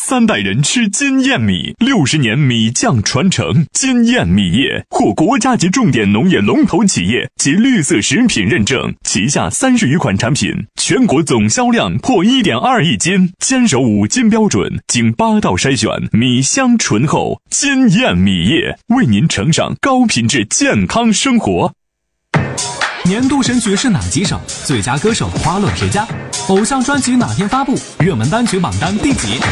3代人吃金燕米，60年米酱传承。金燕米业获国家级重点农业龙头企业及绿色食品认证，旗下30余款产品，全国总销量破1.2亿斤，坚守5金标准，经8道筛选，米香醇厚。金燕米业为您呈上高品质健康生活。 年度神曲是哪几首？最佳歌手花落谁家？偶像专辑哪天发布？热门单曲榜单第几？